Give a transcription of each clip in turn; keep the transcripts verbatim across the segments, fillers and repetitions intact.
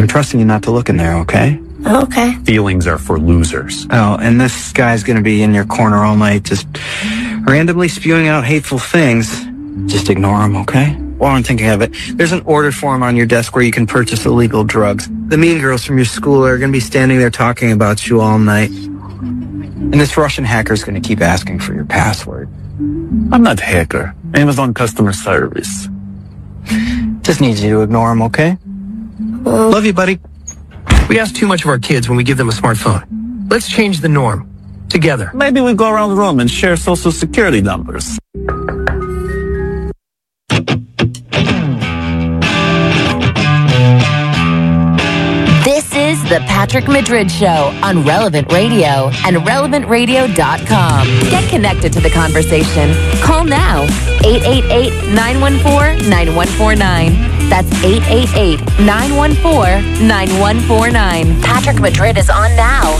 I'm trusting you not to look in there, okay? Okay. Feelings are for losers. Oh, and this guy's gonna be in your corner all night, just randomly spewing out hateful things. Just ignore him, okay? While I'm thinking of it, there's an order form on your desk where you can purchase illegal drugs. The mean girls from your school are gonna be standing there talking about you all night. And this Russian hacker's gonna keep asking for your password. I'm not hacker. Amazon customer service. Just need you to ignore him, okay? Uh, Love you, buddy. We ask too much of our kids when we give them a smartphone. Let's change the norm. Together. Maybe we go around the room and share social security numbers. This is the Patrick Madrid Show on Relevant Radio and relevant radio dot com. Get connected to the conversation. Call now, eight eight eight, nine one four, nine one four nine. That's eight eight eight, nine one four, nine one four nine. Patrick Madrid is on now.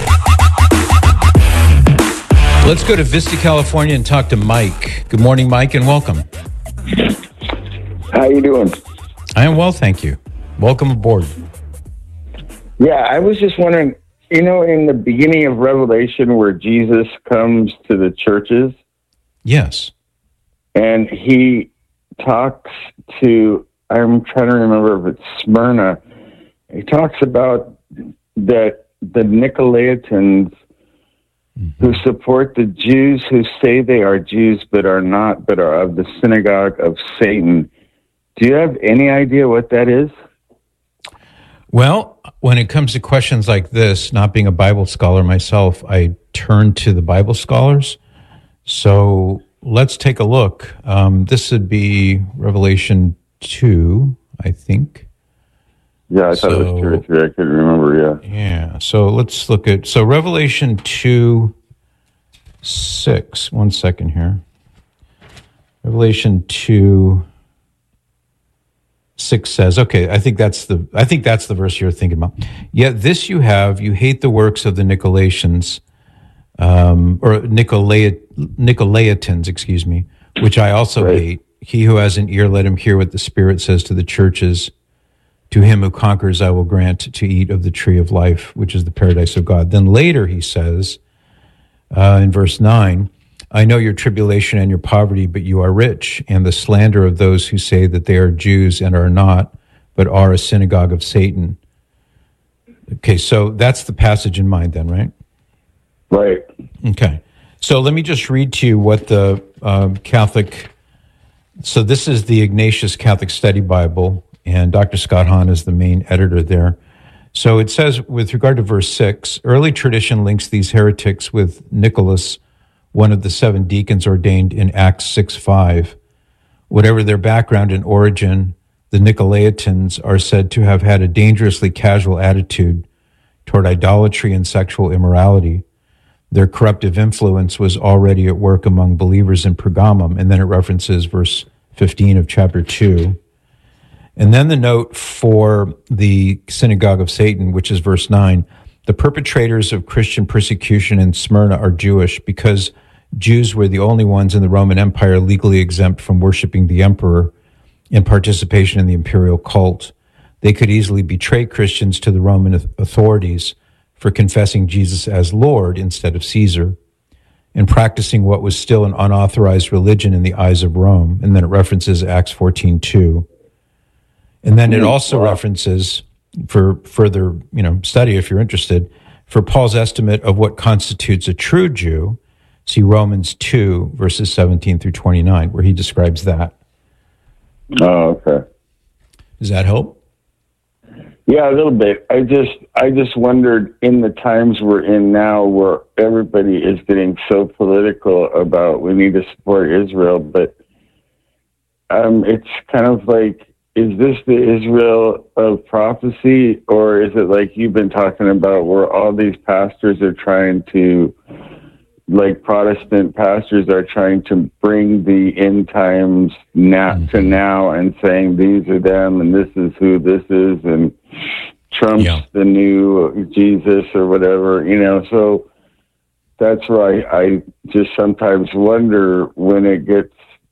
Let's go to Vista, California and talk to Mike. Good morning, Mike, and welcome. How you doing? I am well, thank you. Welcome aboard. Yeah, I was just wondering, you know, in the beginning of Revelation where Jesus comes to the churches. Yes. And he talks to, I'm trying to remember if it's Smyrna. He talks about that the Nicolaitans mm-hmm. who support the Jews who say they are Jews but are not, but are of the synagogue of Satan. Do you have any idea what that is? Well, when it comes to questions like this, not being a Bible scholar myself, I turn to the Bible scholars. So let's take a look. Um, this would be Revelation two, I think. Yeah, I so, thought it was two or three. I couldn't remember, yeah. Yeah, so let's look at, so Revelation two, six. One second here. Revelation two, six says, okay, I think that's the I think that's the verse you're thinking about. Yet this you have, you hate the works of the Nicolaitans, um, or Nicolait, Nicolaitans, excuse me, which I also right. hate. He who has an ear, let him hear what the Spirit says to the churches. To him who conquers, I will grant to eat of the tree of life, which is the paradise of God. Then later he says, uh, in verse nine, I know your tribulation and your poverty, but you are rich, and the slander of those who say that they are Jews and are not, but are a synagogue of Satan. Okay, so that's the passage in mind then, right? Right. Okay. So let me just read to you what the uh, Catholic, so this is the Ignatius Catholic Study Bible, and Doctor Scott Hahn is the main editor there. So it says, with regard to verse six, early tradition links these heretics with Nicholas, one of the seven deacons ordained in Acts six five. Whatever their background and origin, the Nicolaitans are said to have had a dangerously casual attitude toward idolatry and sexual immorality. Their corruptive influence was already at work among believers in Pergamum, and then it references verse fifteen of chapter two. And then the note for the synagogue of Satan, which is verse nine, the perpetrators of Christian persecution in Smyrna are Jewish because Jews were the only ones in the Roman Empire legally exempt from worshiping the emperor and participation in the imperial cult. They could easily betray Christians to the Roman authorities for confessing Jesus as Lord instead of Caesar and practicing what was still an unauthorized religion in the eyes of Rome. And then it references Acts fourteen two. And then it also references, for further, you know, study if you're interested, for Paul's estimate of what constitutes a true Jew, see Romans two, verses seventeen through twenty-nine, where he describes that. Oh, okay. Does that help? Yeah, a little bit. I just I just wondered, in the times we're in now where everybody is getting so political about we need to support Israel, but um, it's kind of like, is this the Israel of prophecy, or is it like you've been talking about where all these pastors are trying to, like Protestant pastors are trying to bring the end times now mm-hmm. to now and saying these are them and this is who this is and Trump's yeah. the new Jesus or whatever, you know, so that's why I just sometimes wonder when it gets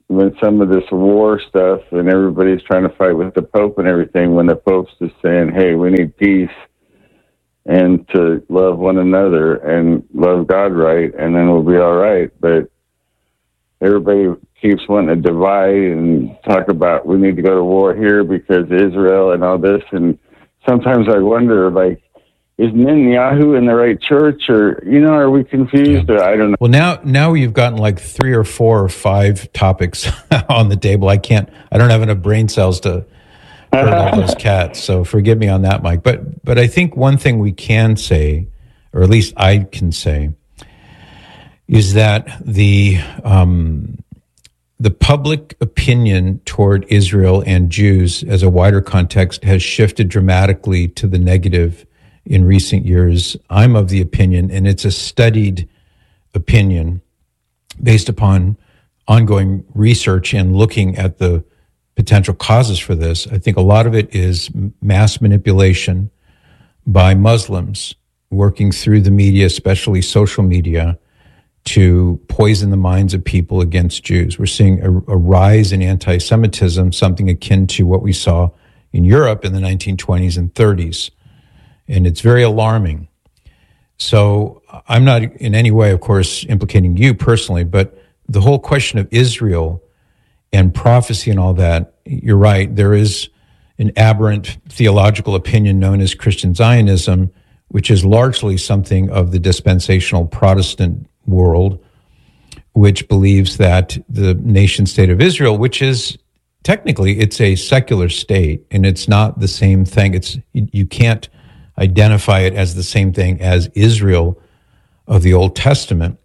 when some of this war stuff and everybody's trying to fight with the Pope and everything, when the Pope's just saying, hey, we need peace and to love one another and love God right, and then we'll be all right. But everybody keeps wanting to divide and talk about we need to go to war here because Israel and all this. And sometimes I wonder, like, is Netanyahu in the right church, or, you know, are we confused? Yeah. Or I don't know. Well, now now you've gotten like three or four or five topics on the table. I can't, I don't have enough brain cells to hurt all those cats. So forgive me on that, Mike. But but I think one thing we can say, or at least I can say, is that the um, the public opinion toward Israel and Jews as a wider context has shifted dramatically to the negative in recent years. I'm of the opinion, and it's a studied opinion based upon ongoing research and looking at the potential causes for this. I think a lot of it is mass manipulation by Muslims working through the media, especially social media, to poison the minds of people against Jews. We're seeing a, a rise in anti-Semitism, something akin to what we saw in Europe in the nineteen twenties and thirties. And it's very alarming. So I'm not in any way, of course, implicating you personally, but the whole question of Israel and prophecy and all that, you're right, there is an aberrant theological opinion known as Christian Zionism, which is largely something of the dispensational Protestant world, which believes that the nation state of Israel, which is technically, it's a secular state, and it's not the same thing. It's you, you can't identify it as the same thing as Israel of the Old Testament.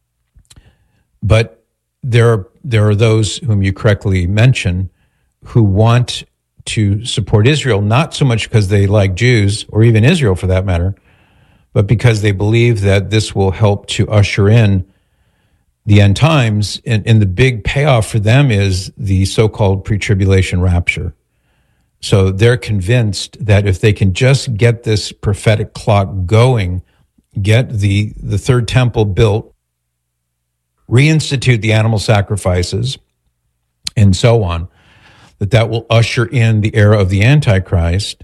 But there are, there are those whom you correctly mention who want to support Israel, not so much because they like Jews, or even Israel for that matter, but because they believe that this will help to usher in the end times. And, and the big payoff for them is the so-called pre-tribulation rapture. So they're convinced that if they can just get this prophetic clock going, get the, the third temple built, reinstitute the animal sacrifices, and so on, that that will usher in the era of the Antichrist,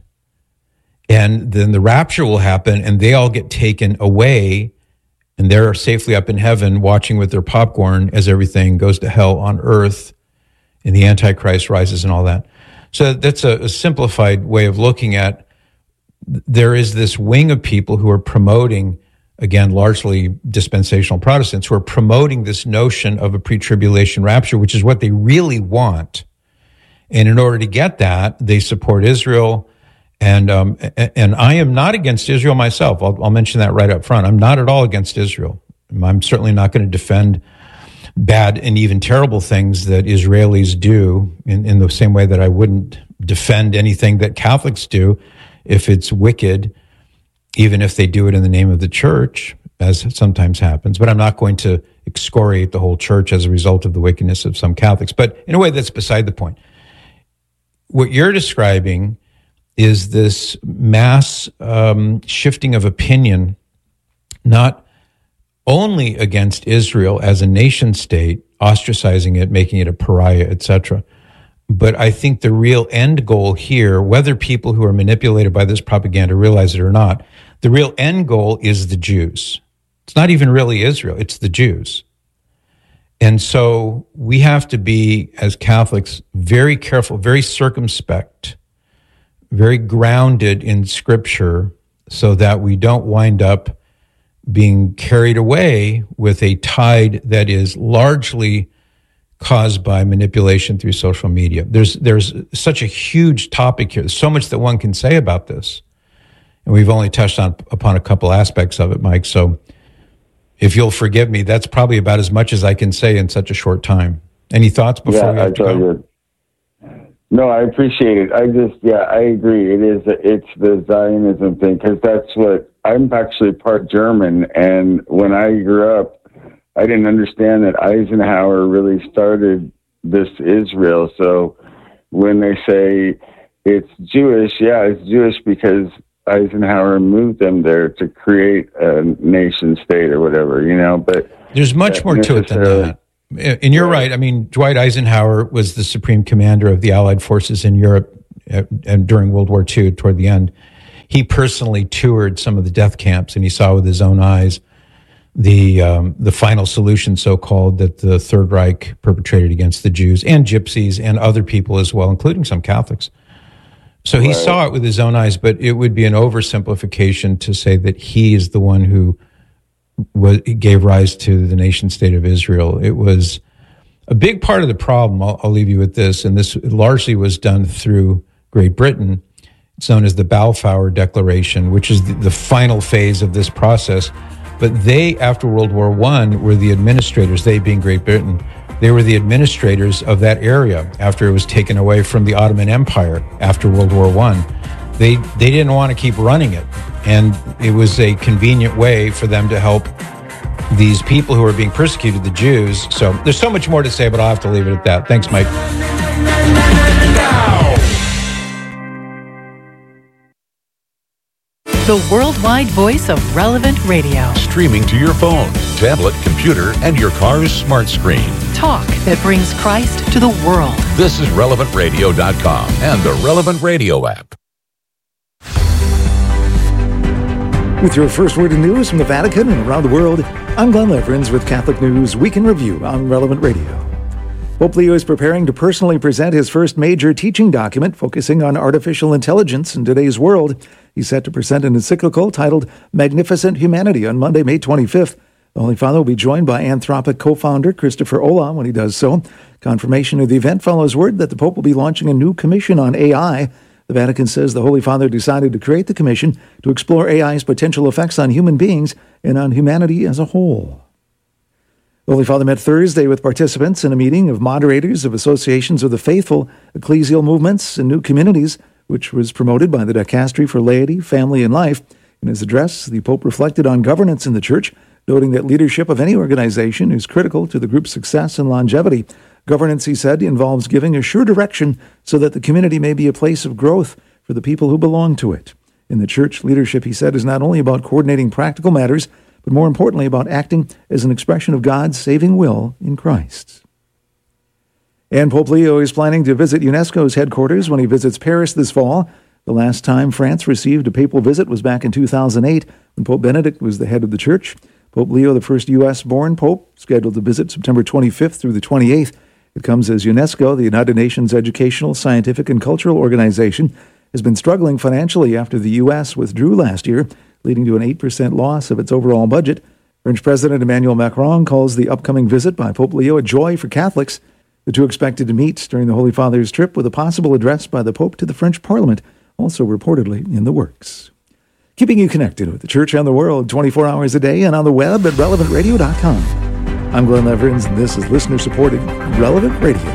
and then the rapture will happen, and they all get taken away, and they're safely up in heaven watching with their popcorn as everything goes to hell on earth, and the Antichrist rises and all that. So that's a, a simplified way of looking at, there is this wing of people who are promoting, again, largely dispensational Protestants, who are promoting this notion of a pre-tribulation rapture, which is what they really want. And in order to get that, they support Israel. And um, and I am not against Israel myself. I'll, I'll mention that right up front. I'm not at all against Israel. I'm certainly not going to defend bad and even terrible things that Israelis do in, in the same way that I wouldn't defend anything that Catholics do if it's wicked, even if they do it in the name of the church, as sometimes happens. But I'm not going to excoriate the whole church as a result of the wickedness of some Catholics. But in a way, that's beside the point. What you're describing is this mass um, shifting of opinion, not only against Israel as a nation state, ostracizing it, making it a pariah, et cetera. But I think the real end goal here, whether people who are manipulated by this propaganda realize it or not, the real end goal is the Jews. It's not even really Israel, it's the Jews. And so we have to be, as Catholics, very careful, very circumspect, very grounded in Scripture, so that we don't wind up being carried away with a tide that is largely caused by manipulation through social media. There's there's such a huge topic here. There's so much that one can say about this. And we've only touched on upon a couple aspects of it, Mike. So if you'll forgive me, that's probably about as much as I can say in such a short time. Any thoughts before yeah, we have I to go? You. No, I appreciate it. I just, yeah, I agree. It is, it's the Zionism thing, because that's what, I'm actually part German, and when I grew up, I didn't understand that Eisenhower really started this Israel. So when they say it's Jewish, yeah, it's Jewish because Eisenhower moved them there to create a nation state or whatever, you know, but there's much more to it than that. And you're right. I mean, Dwight Eisenhower was the supreme commander of the Allied forces in Europe and during World War Two, toward the end. He personally toured some of the death camps, and he saw with his own eyes the um, the final solution, so-called, that the Third Reich perpetrated against the Jews and Gypsies and other people as well, including some Catholics. So he right. saw it with his own eyes, but it would be an oversimplification to say that he is the one who was, gave rise to the nation-state of Israel. It was a big part of the problem. I'll, I'll leave you with this, and this largely was done through Great Britain. It's known as the Balfour Declaration, which is the, the final phase of this process. But they, after World War One, were the administrators, they being Great Britain, they were the administrators of that area after it was taken away from the Ottoman Empire after World War One. They, they didn't want to keep running it. And it was a convenient way for them to help these people who were being persecuted, the Jews. So there's so much more to say, but I'll have to leave it at that. Thanks, Mike. The worldwide voice of Relevant Radio. Streaming to your phone, tablet, computer, and your car's smart screen. Talk that brings Christ to the world. This is relevant radio dot com and the Relevant Radio app. With your first word of news from the Vatican and around the world, I'm Glenn Leverins with Catholic News Week in Review on Relevant Radio. Pope Leo is preparing to personally present his first major teaching document focusing on artificial intelligence in today's world. He's set to present an encyclical titled Magnificent Humanity on Monday, May twenty-fifth. The Holy Father will be joined by Anthropic co-founder Christopher Olah when he does so. Confirmation of the event follows word that the Pope will be launching a new commission on A I. The Vatican says the Holy Father decided to create the commission to explore A I's potential effects on human beings and on humanity as a whole. The Holy Father met Thursday with participants in a meeting of moderators of associations of the faithful, ecclesial movements, and new communities, which was promoted by the Dicastery for Laity, Family, and Life. In his address, the Pope reflected on governance in the Church, noting that leadership of any organization is critical to the group's success and longevity. Governance, he said, involves giving a sure direction so that the community may be a place of growth for the people who belong to it. In the Church, leadership, he said, is not only about coordinating practical matters, but more importantly about acting as an expression of God's saving will in Christ. And Pope Leo is planning to visit UNESCO's headquarters when he visits Paris this fall. The last time France received a papal visit was back in two thousand eight, when Pope Benedict was the head of the Church. Pope Leo, the first U S-born pope, scheduled to visit September twenty-fifth through the twenty-eighth. It comes as UNESCO, the United Nations Educational, Scientific, and Cultural Organization, has been struggling financially after the U S withdrew last year, leading to an eight percent loss of its overall budget. French President Emmanuel Macron calls the upcoming visit by Pope Leo a joy for Catholics. The two expected to meet during the Holy Father's trip with a possible address by the Pope to the French Parliament, also reportedly in the works. Keeping you connected with the Church and the world twenty-four hours a day and on the web at relevant radio dot com. I'm Glenn Leverins, and this is listener-supported Relevant Radio.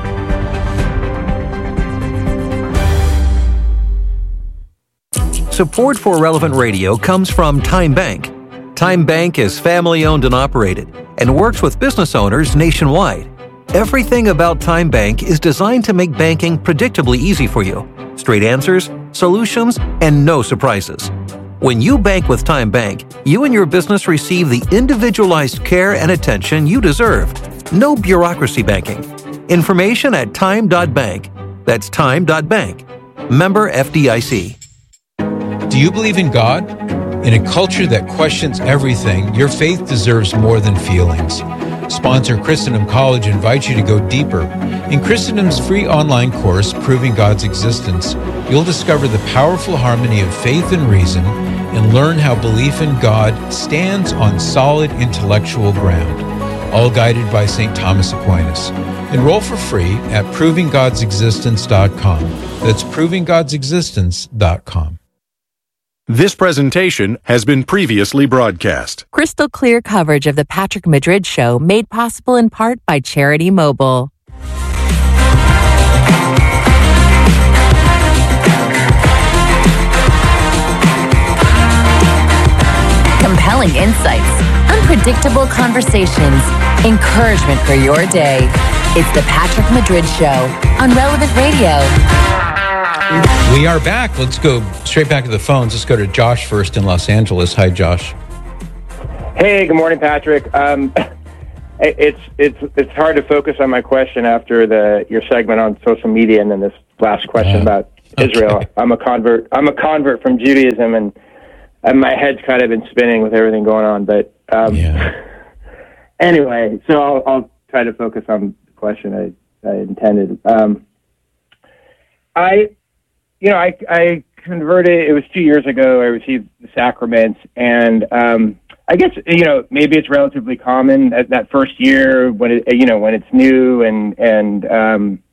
Support for Relevant Radio comes from Time Bank. Time Bank is family-owned and operated and works with business owners nationwide. Everything about Time Bank is designed to make banking predictably easy for you. Straight answers, solutions, and no surprises. When you bank with Time Bank, you and your business receive the individualized care and attention you deserve. No bureaucracy banking. Information at time dot bank. That's time dot bank. Member F D I C. Do you believe in God? In a culture that questions everything, your faith deserves more than feelings. Sponsor Christendom College invites you to go deeper. In Christendom's free online course, Proving God's Existence, you'll discover the powerful harmony of faith and reason and learn how belief in God stands on solid intellectual ground, all guided by Saint Thomas Aquinas. Enroll for free at proving gods existence dot com. That's proving gods existence dot com. This presentation has been previously broadcast. Crystal clear coverage of the Patrick Madrid Show made possible in part by Charity Mobile. Compelling insights, unpredictable conversations, encouragement for your day. It's the Patrick Madrid Show on Relevant Radio. We are back. Let's go straight back to the phones. Let's go to Josh first in Los Angeles. Hi, Josh. Hey, good morning, Patrick. Um, it- it's it's it's hard to focus on my question after the your segment on social media and then this last question Uh, about okay. Israel. I'm a convert. I'm a convert from Judaism, and, and my head's kind of been spinning with everything going on. But um, Yeah. anyway, so I'll, I'll try to focus on the question I, I intended. Um, I, you know, I I converted. It was two years ago. I received the sacraments, and um, I guess, you know, maybe it's relatively common that, that first year when it, you know, when it's new and, and, um,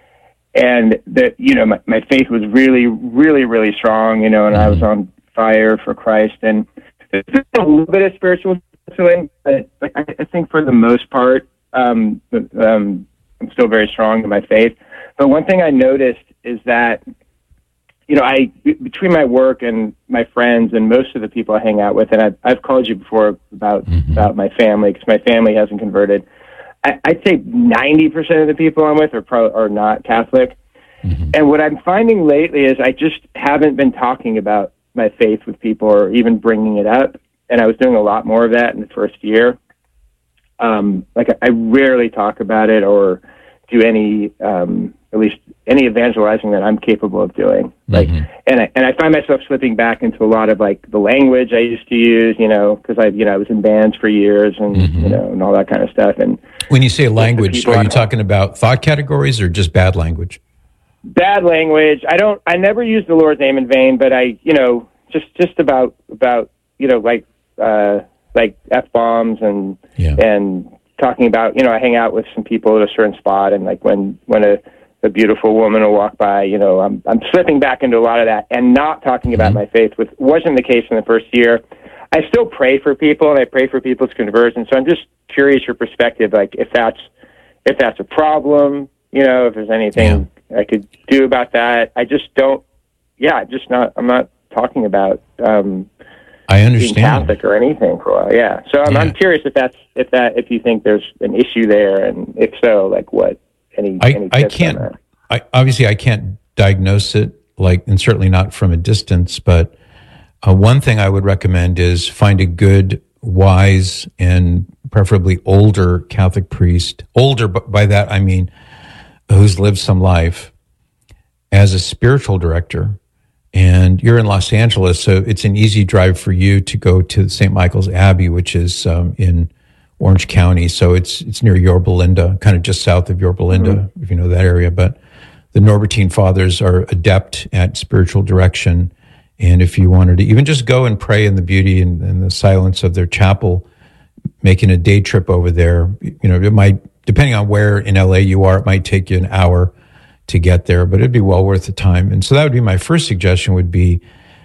and that, you know, my, my faith was really, really, really strong, you know, and I was on fire for Christ. And there's a little bit of spiritual discipline, but I, I think for the most part, um, um, I'm still very strong in my faith. But one thing I noticed is that, you know, I, between my work and my friends and most of the people I hang out with, and I've, I've called you before about, mm-hmm. about my family, because my family hasn't converted. I, I'd say ninety percent of the people I'm with are pro, are not Catholic. Mm-hmm. And what I'm finding lately is I just haven't been talking about my faith with people or even bringing it up. And I was doing a lot more of that in the first year. Um, like I rarely talk about it or do any, um, at least any evangelizing that I'm capable of doing. Like, mm-hmm. and I, and I find myself slipping back into a lot of like the language I used to use, you know, cause I, you know, I was in bands for years and, mm-hmm. you know, and all that kind of stuff. And when you say language, are you talking about thought categories or just bad language? Bad language. I don't, I never use the Lord's name in vain, but I, you know, just, just about, about, you know, like, uh, like F-bombs and, yeah. and talking about, you know, I hang out with some people at a certain spot and like when, when a, a beautiful woman will walk by, you know, I'm I'm slipping back into a lot of that and not talking about mm-hmm. my faith, which wasn't the case in the first year. I still pray for people and I pray for people's conversion. So I'm just curious your perspective, like if that's if that's a problem, you know, if there's anything yeah. I could do about that. I just don't. Yeah, just not. I'm not talking about. Um, I understand being Catholic or anything for a while. Yeah. So I'm, yeah. I'm curious if that's if that if you think there's an issue there, and if so, like what. Any, I, any I can't, I, obviously I can't diagnose it, like, and certainly not from a distance, but uh, one thing I would recommend is find a good, wise, and preferably older Catholic priest. Older, but by that I mean who's lived some life as a spiritual director. And you're in Los Angeles, so it's an easy drive for you to go to Saint Michael's Abbey, which is um, in Orange County, so it's it's near Yorba Linda, kind of just south of Yorba Linda, mm-hmm. if you know that area. But the Norbertine Fathers are adept at spiritual direction, and if you wanted to even just go and pray in the beauty and, and the silence of their chapel, making a day trip over there, you know, it might, depending on where in L A you are, it might take you an hour to get there, but it'd be well worth the time. And so that would be my first suggestion would be,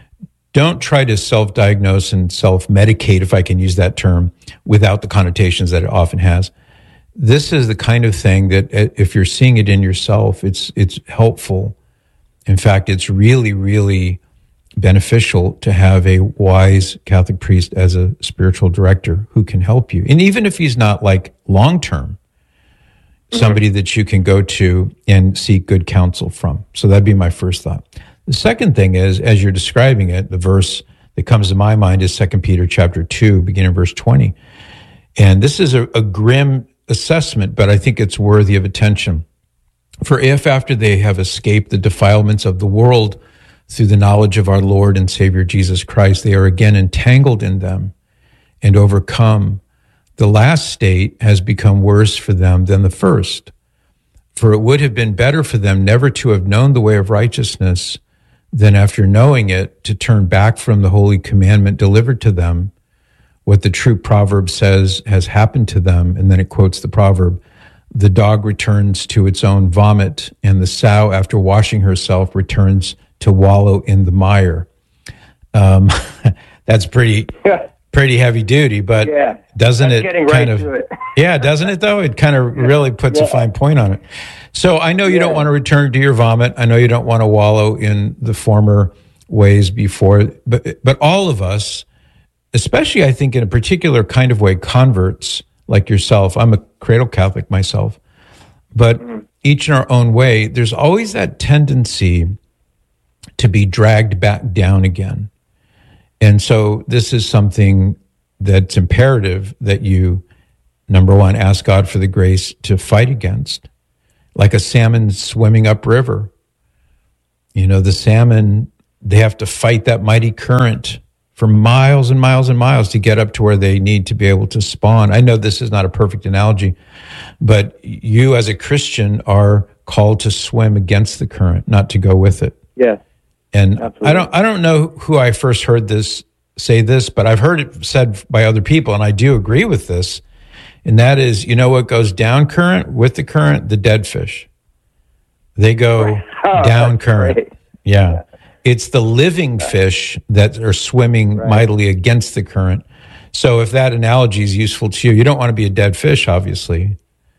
don't try to self-diagnose and self-medicate, if I can use that term, without the connotations that it often has. This is the kind of thing that if you're seeing it in yourself, it's it's helpful. In fact, it's really, really beneficial to have a wise Catholic priest as a spiritual director who can help you. And even if he's not like long-term, somebody mm-hmm. that you can go to and seek good counsel from. So that'd be my first thought. The second thing is, as you're describing it, the verse that comes to my mind is Second Peter chapter two, beginning verse twenty. And this is a, a grim assessment, but I think it's worthy of attention. For if after they have escaped the defilements of the world through the knowledge of our Lord and Savior Jesus Christ, they are again entangled in them and overcome, the last state has become worse for them than the first. For it would have been better for them never to have known the way of righteousness than after knowing it to turn back from the holy commandment delivered to them. What the true proverb says has happened to them, and then it quotes the proverb, the dog returns to its own vomit, and the sow, after washing herself, returns to wallow in the mire. Um, that's pretty pretty heavy duty, but yeah, doesn't it kind right of, it. yeah, doesn't it though? It kind of really puts yeah. a fine point on it. So I know you yeah. don't want to return to your vomit. I know you don't want to wallow in the former ways before, but, but all of us, especially I think in a particular kind of way, converts like yourself, I'm a cradle Catholic myself, but mm-hmm. each in our own way, there's always that tendency to be dragged back down again. And so this is something that's imperative that you Number one, ask God for the grace to fight against, like a salmon swimming upriver. You know, the salmon, they have to fight that mighty current for miles and miles and miles to get up to where they need to be able to spawn. I know this is not a perfect analogy, but you as a Christian are called to swim against the current, not to go with it. Yeah. And absolutely. I don't I don't know who I first heard this say this, but I've heard it said by other people, and I do agree with this. And that is, you know what goes down current with the current? The dead fish. They go oh, down current. Great. Yeah. yeah. It's the living fish that are swimming right. mightily against the current. So if that analogy is useful to you, you don't want to be a dead fish, obviously.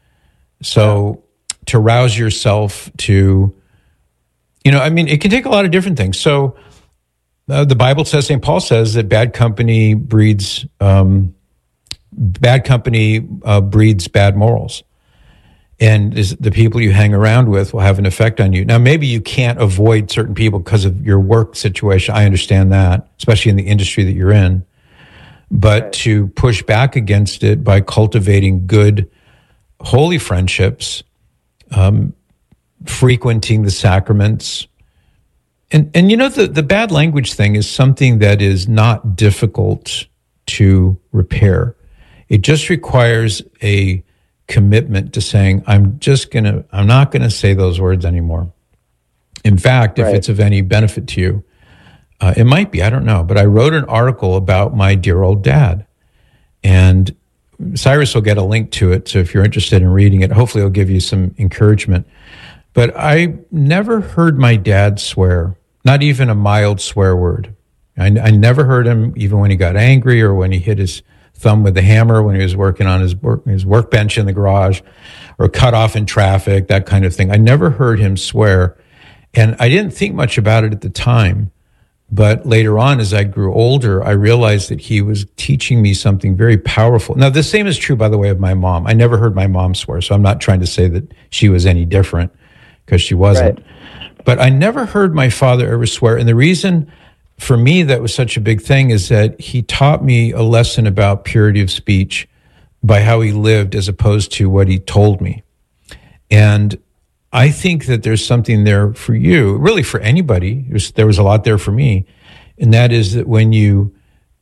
So yeah. to rouse yourself to, you know, I mean, it can take a lot of different things. So uh, the Bible says, Saint Paul says that bad company breeds, um, bad company uh, breeds bad morals. And is the people you hang around with will have an effect on you. Now, maybe you can't avoid certain people because of your work situation. I understand that, especially in the industry that you're in. But right. to push back against it by cultivating good, holy friendships, um, frequenting the sacraments. And, and you know, the, the bad language thing is something that is not difficult to repair. It just requires a commitment to saying, I'm just going to, I'm not going to say those words anymore. In fact, if right. it's of any benefit to you, uh, it might be, I don't know, but I wrote an article about my dear old dad, and Cyrus will get a link to it. So if you're interested in reading it, hopefully it'll give you some encouragement. But I never heard my dad swear, not even a mild swear word. I, I never heard him, even when he got angry or when he hit his thumb with the hammer when he was working on his work, his workbench in the garage, or cut off in traffic, that kind of thing. I never heard him swear. And I didn't think much about it at the time. But later on, as I grew older, I realized that he was teaching me something very powerful. Now, the same is true, by the way, of my mom. I never heard my mom swear, so I'm not trying to say that she was any different, because she wasn't. Right. But I never heard my father ever swear. And the reason for me that was such a big thing is that he taught me a lesson about purity of speech by how he lived as opposed to what he told me. And I think that there's something there for you, really for anybody. There was a lot there for me. And that is that when you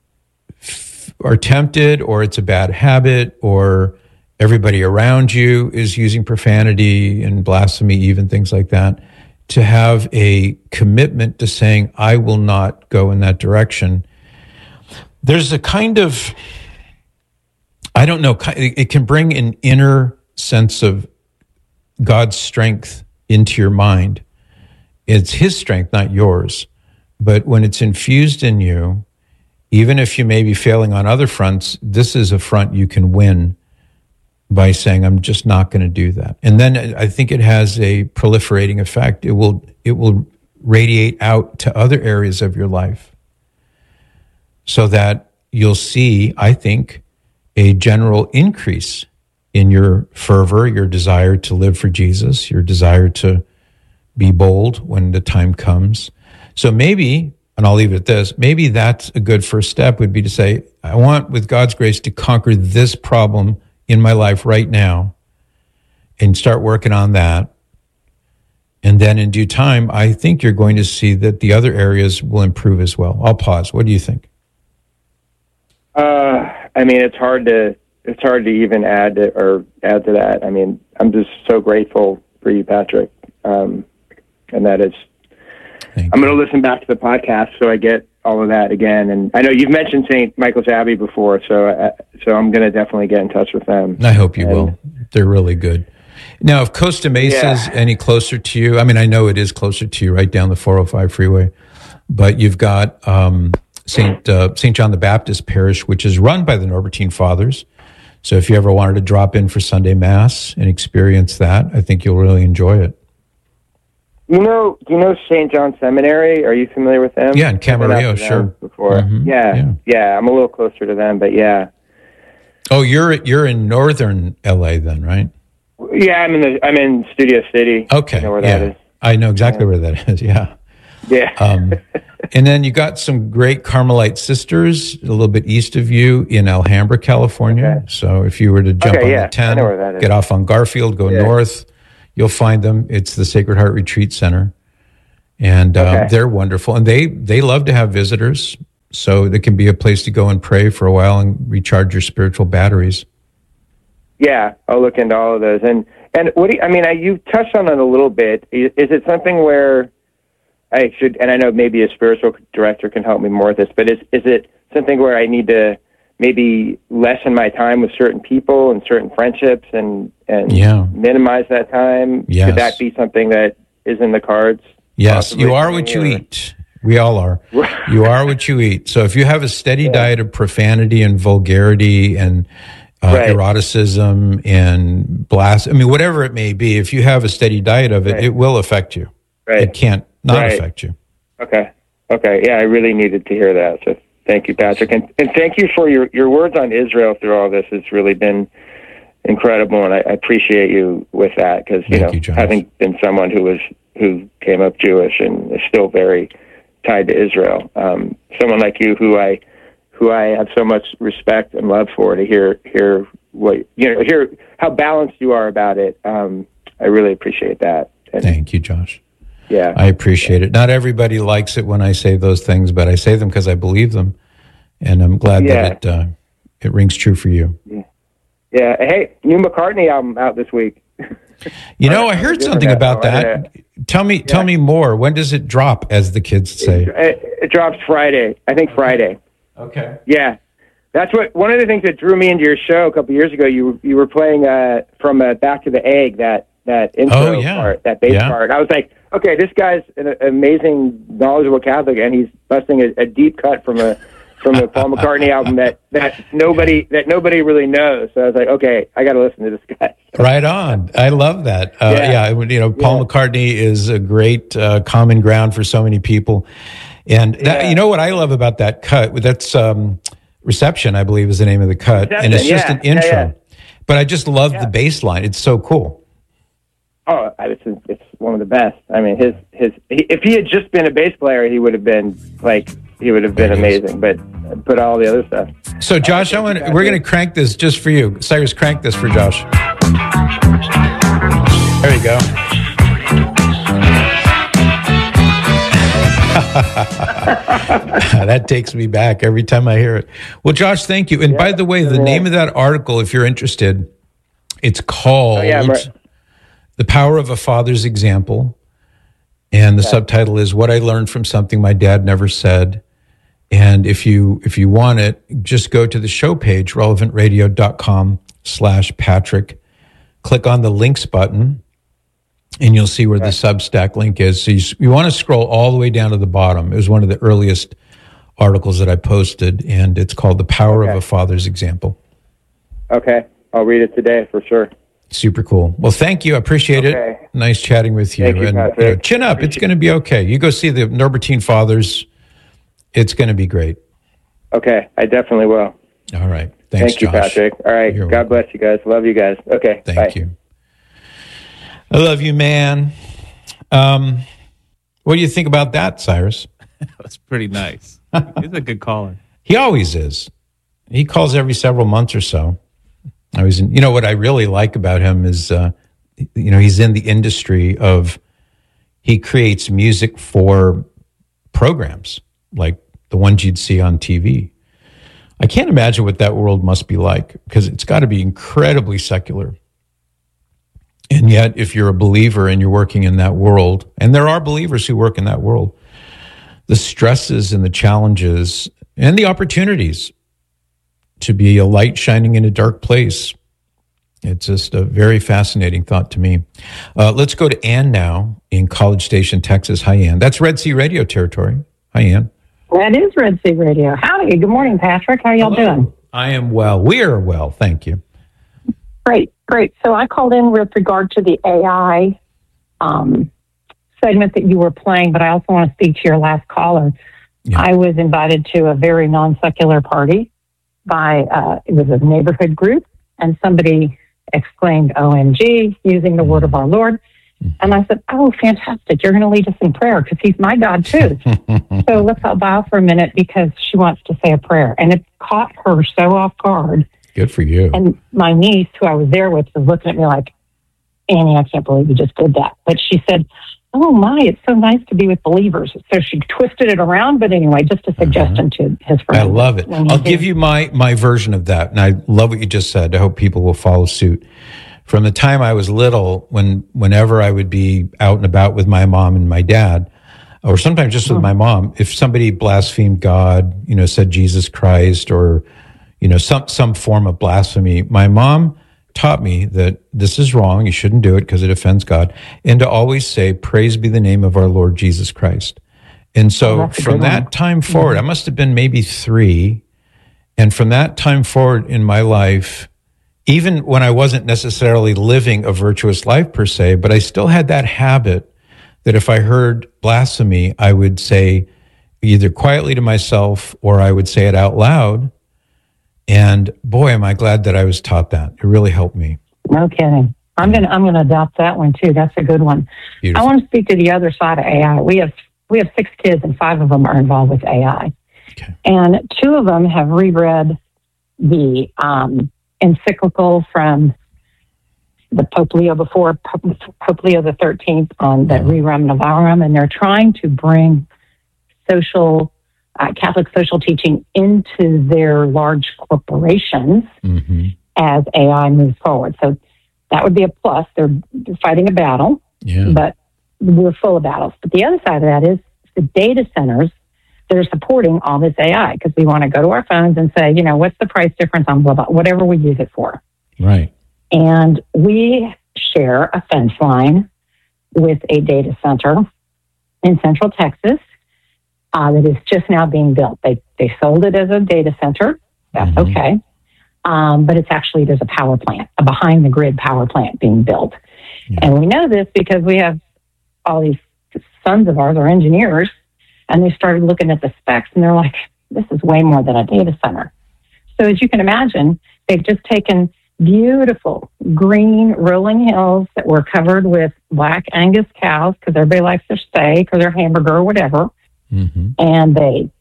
f- are tempted, or it's a bad habit, or everybody around you is using profanity and blasphemy, even things like that, to have a commitment to saying, I will not go in that direction. There's a kind of, I don't know, it can bring an inner sense of God's strength into your mind. It's his strength, not yours. But when it's infused in you, even if you may be failing on other fronts, this is a front you can win by saying, I'm just not going to do that. And then I think it has a proliferating effect. It will it will radiate out to other areas of your life, so that you'll see, I think, a general increase in your fervor, your desire to live for Jesus, your desire to be bold when the time comes. So maybe, and I'll leave it at this, maybe that's a good first step, would be to say, I want, with God's grace, to conquer this problem in my life right now, and start working on that. And then in due time, I think you're going to see that the other areas will improve as well. I'll pause. What do you think? Uh, I mean, it's hard to it's hard to even add to, or add to that. I mean, I'm just so grateful for you, Patrick. Um, and that is, Thank I'm going to listen back to the podcast so I get all of that again. And I know you've mentioned Saint Michael's Abbey before, so uh, so I'm going to definitely get in touch with them. I hope you and, will. They're really good. Now, if Costa Mesa is yeah. any closer to you, I mean, I know it is closer to you, right down the four oh five freeway, but you've got um, Saint uh, Saint John the Baptist Parish, which is run by the Norbertine Fathers. So if you ever wanted to drop in for Sunday Mass and experience that, I think you'll really enjoy it. You know, do you know Saint John Seminary? Are you familiar with them? Yeah, in Camarillo, sure. Before, mm-hmm. yeah, yeah, yeah, I'm a little closer to them, but yeah. Oh, you're you're in northern L A then, right? Yeah, I'm in the I'm in Studio City. Okay, I know where yeah. that is. I know exactly yeah. where that is. Yeah, yeah. um, And then you got some great Carmelite sisters a little bit east of you in Alhambra, California. Okay. So if you were to jump okay, on yeah. the ten, I know where that is. Get off on Garfield, go yeah. north, you'll find them. It's the Sacred Heart Retreat Center. And um, okay. they're wonderful. And they, they love to have visitors. So it can be a place to go and pray for a while and recharge your spiritual batteries. Yeah, I'll look into all of those. And and what do you, I mean, I, you touched on it a little bit. Is, is it something where I should, and I know maybe a spiritual director can help me more with this, but is is it something where I need to maybe lessen my time with certain people and certain friendships and, and yeah. minimize that time? Yes. Could that be something that is in the cards? Yes, you are what you eat. We all are. You are what you eat. So if you have a steady yeah. diet of profanity and vulgarity and uh, right. eroticism and blast, I mean, whatever it may be, if you have a steady diet of it, right. it will affect you. Right. It can't not right. affect you. Okay. Okay. Yeah, I really needed to hear that. So thank you, Patrick. And, and thank you for your, your words on Israel through all this. It's really been incredible, and I, I appreciate you with that because, you thank know, you, having been someone who was who came up Jewish and is still very tied to Israel, um, someone like you who I who I have so much respect and love for, to hear hear what you know, hear how balanced you are about it. Um, I really appreciate that. And, thank you, Josh. Yeah, I appreciate it. Not everybody likes it when I say those things, but I say them because I believe them, and I'm glad yeah. that it uh, it rings true for you. Yeah. yeah. Hey, new McCartney album out this week. You know, I heard something about that. Tell me, tell me more. When does it drop, as the kids say? It, it drops Friday. I think Friday. Okay. Yeah, that's what. One of the things that drew me into your show a couple years ago. You you were playing uh, from uh, Back to the Egg, that that intro oh, yeah. part, that bass yeah. part. I was like, okay, this guy's an amazing, knowledgeable Catholic, and he's busting a, a deep cut from a from a Paul McCartney album that, that nobody that nobody really knows. So I was like, okay, I got to listen to this guy. Right on. I love that. Uh, yeah. yeah, you know, Paul yeah. McCartney is a great uh, common ground for so many people. And that, yeah. you know what I love about that cut? That's um, Reception, I believe, is the name of the cut, Reception, and it's just yeah. an intro. Yeah, yeah. But I just love the bass line. It's so cool. Oh, it's it's one of the best. I mean, his his he, if he had just been a bass player, he would have been like he would have been amazing. But put all the other stuff. So, Josh, I want we're going to crank this just for you. Cyrus, crank this for Josh. There you go. That takes me back every time I hear it. Well, Josh, thank you. And yeah, by the way, the yeah. name of that article, if you're interested, it's called oh, yeah, right. The Power of a Father's Example. And the yeah. subtitle is What I Learned from Something My Dad Never Said. And if you if you want it, just go to the show page, relevantradio.com slash Patrick. Click on the links button, and you'll see where right. the Substack link is. So you, you want to scroll all the way down to the bottom. It was one of the earliest articles that I posted, and it's called The Power okay. of a Father's Example. Okay. I'll read it today for sure. Super cool. Well, thank you. I appreciate okay. it. Nice chatting with you. Thank you, and you know, chin up. It's going to be okay. You go see the Norbertine Fathers. It's going to be great. Okay. I definitely will. All right. Thanks, Thank you, Josh. Patrick. All right. You're God welcome. bless you guys. Love you guys. Okay. Thank bye. you. I love you, man. Um, what do you think about that, Cyrus? That's pretty nice. He's a good caller. He always is. He calls every several months or so. I was, in, you know, what I really like about him is, uh, you know, he's in the industry of, he creates music for programs like the ones you'd see on T V. I can't imagine what that world must be like, because it's got to be incredibly secular. And yet, if you're a believer and you're working in that world, and there are believers who work in that world, the stresses and the challenges and the opportunities to be a light shining in a dark place. It's just a very fascinating thought to me. Uh, let's go to Ann now in College Station, Texas. Hi, Ann. That's Red Sea Radio territory. Hi, Ann. That is Red Sea Radio. Howdy. Good morning, Patrick. How are y'all Hello. doing? I am well. We are well. Thank you. Great, great. So I called in with regard to the A I um, segment that you were playing, but I also want to speak to your last caller. Yeah. I was invited to a very non-secular party by, uh, it was a neighborhood group, and somebody exclaimed O M G using the word of our Lord. Mm-hmm. And I said, oh, fantastic. You're going to lead us in prayer because he's my God too. So let's all bow for a minute because she wants to say a prayer. And it caught her so off guard. Good for you. And my niece, who I was there with, was looking at me like, Annie, I can't believe you just did that. But she said, oh my, it's so nice to be with believers. So she twisted it around. But anyway, just a suggestion uh-huh. to his friend. I love it. I'll give you my, my version of that. And I love what you just said. I hope people will follow suit. From the time I was little, when whenever I would be out and about with my mom and my dad, or sometimes just with oh. my mom, if somebody blasphemed God, you know, said Jesus Christ, or, you know, some, some form of blasphemy, my mom taught me that this is wrong. You shouldn't do it because it offends God. And to always say, praise be the name of our Lord Jesus Christ. And so oh, from that one. time forward, mm-hmm. I must have been maybe three. And from that time forward in my life, even when I wasn't necessarily living a virtuous life per se, but I still had that habit that if I heard blasphemy, I would say either quietly to myself or I would say it out loud. And boy, am I glad that I was taught that. It really helped me. No kidding. I'm gonna I'm gonna adopt that one too. That's a good one. Beautiful. I want to speak to the other side of A I. We have we have six kids, and five of them are involved with A I, okay. And two of them have reread the um, encyclical from the Pope Leo before Pope, Pope Leo the thirteenth on the Mm-hmm. Rerum Novarum, and they're trying to bring social. Uh, Catholic social teaching into their large corporations mm-hmm. as A I moves forward. So that would be a plus. They're, they're fighting a battle, yeah. but we're full of battles. But the other side of that is the data centers that are supporting all this A I, because we want to go to our phones and say, you know, what's the price difference on blah, blah, whatever we use it for. Right. And we share a fence line with a data center in Central Texas. Uh, that is just now being built. They they sold it as a data center. That's mm-hmm. okay. Um, but it's actually, there's a power plant, a behind the grid power plant being built. Yeah. And we know this because we have all these sons of ours are engineers, and they started looking at the specs and they're like, this is way more than a data center. So as you can imagine, they've just taken beautiful green rolling hills that were covered with black Angus cows because everybody likes their steak or their hamburger or whatever. Mm-hmm. And they